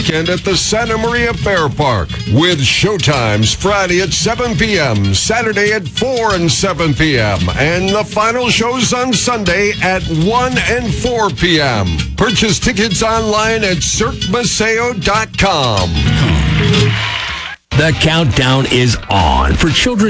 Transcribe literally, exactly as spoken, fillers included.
weekend at the Santa Maria Fair Park with showtimes Friday at seven p.m., Saturday at four and seven p.m., and the final shows on Sunday at one and four p.m. Purchase tickets online at cirque maceo dot com. The countdown is on for children's